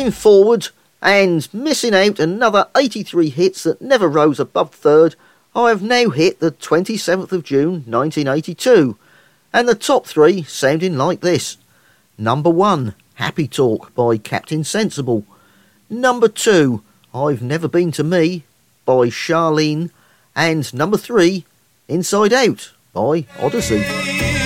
Going forward, and missing out another 83 hits that never rose above third, I have now hit the 27th of June 1982, and the top three sounding like this. Number 1, Happy Talk by Captain Sensible. Number 2, I've Never Been to Me by Charlene. And number 3, Inside Out by Odyssey.